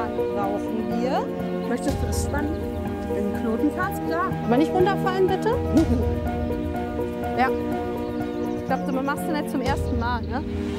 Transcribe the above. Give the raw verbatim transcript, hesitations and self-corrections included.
Dann brauchen wir... Möchtest du es spannen? Wenn du Knoten hast, klar. Aber nicht runterfallen, bitte. Ja. Ich glaube, du machst du nicht zum ersten Mal, ne?